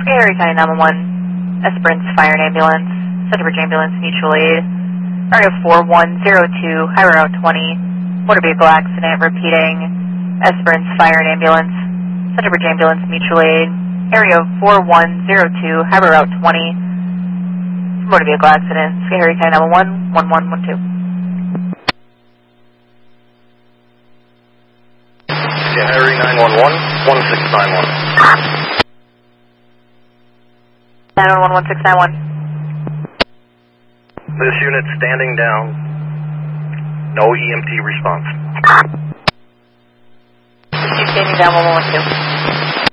Erie County 911, Esperance Fire and Ambulance, Centerbridge Ambulance Mutual Aid, area 4102, Highway Route 20, motor vehicle accident, repeating, Esperance Fire and Ambulance, Centerbridge Ambulance Mutual Aid, area 4102, Highway Route 20, motor vehicle accident, Erie County 911, 1112. Erie 911, 1691. 911-1691. This unit standing down. No EMT response. Keep standing down, 1112.